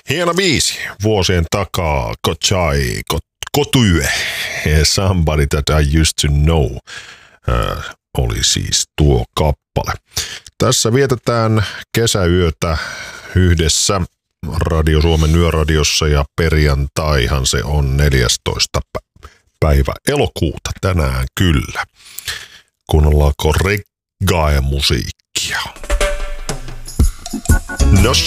Hieno biisi vuosien takaa, Kochai, Kotue, Somebody That I Used To Know oli siis tuo kappale. Tässä vietetään kesäyötä yhdessä Radio Suomen Yöradiossa ja perjantaihan se on 14. päivä elokuuta tänään kyllä. Kuunnellaanko reggae-musiikkia? No